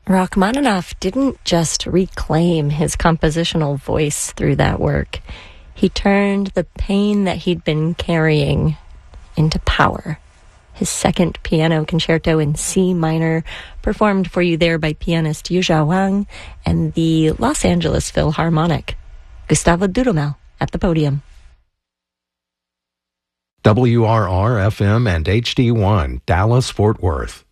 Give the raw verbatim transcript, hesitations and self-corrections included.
Rachmaninoff didn't just reclaim his compositional voice through that work. He turned the pain that he'd been carrying into power. His second piano concerto in C minor, performed for you there by pianist Yuzha Wang and the Los Angeles Philharmonic. Gustavo Dudamel at the podium. W R R F M and H D one, Dallas, Fort Worth.